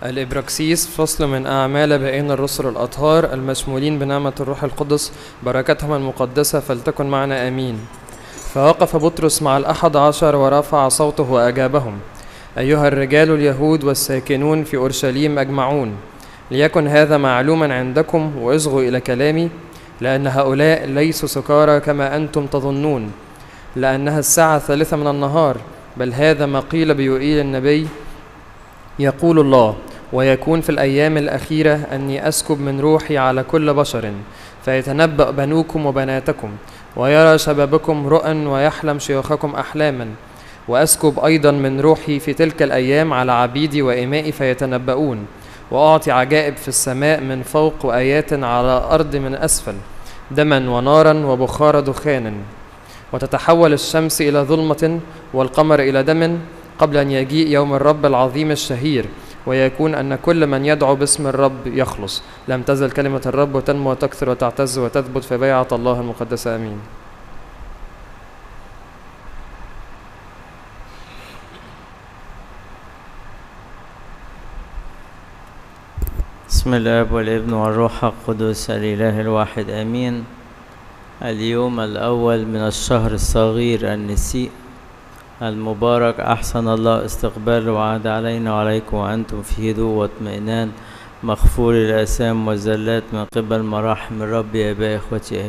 الإبراكسيس فصل من أعمال بين الرسل الأطهار المشمولين بنعمة الروح القدس، بركتهم المقدسة فلتكن معنا آمين. فوقف بطرس مع 11 ورفع صوته وأجابهم: أيها الرجال اليهود والساكنون في أورشليم أجمعون، ليكن هذا معلوما عندكم واصغوا إلى كلامي، لأن هؤلاء ليسوا سكارى كما أنتم تظنون، لأنها الساعة 3 من النهار، بل هذا ما قيل بيوئيل النبي: يقول الله: ويكون في الأيام الأخيرة أني أسكب من روحي على كل بشر، فيتنبأ بنوكم وبناتكم، ويرى شبابكم رؤى، ويحلم شيوخكم أحلاما، وأسكب أيضا من روحي في تلك الأيام على عبيدي وإمائي فيتنبؤون، وأعطي عجائب في السماء من فوق وآيات على الأرض من أسفل، دما ونارا وبخار دخان، وتتحول الشمس إلى ظلمة والقمر إلى دم قبل أن يجيء يوم الرب العظيم الشهير، ويكون أن كل من يدعو باسم الرب يخلص. لم تزل كلمة الرب وتنمو وتكثر وتعتز وتثبت في بيعة الله المقدسة. آمين. بسم الآب والابن والروح القدس الإله الواحد آمين. اليوم الأول من الشهر الصغير النسيء المبارك، أحسن الله استقبال وعاد علينا وعليكم وأنتم في هدوء واطمئنان، مغفور الآثام والزلات من قبل مراحم الرب يا أبا إخوتي.